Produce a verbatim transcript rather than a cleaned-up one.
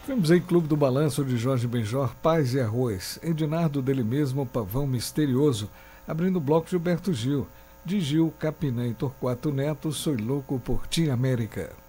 Vimos aí Clube do Balanço de Jorge Benjor, Paz e Arroz, Ednardo dele mesmo, Pavão Misterioso, abrindo o bloco Gilberto Gil, de Gil, Capinã e Torquato Neto, Sou Louco por Ti América.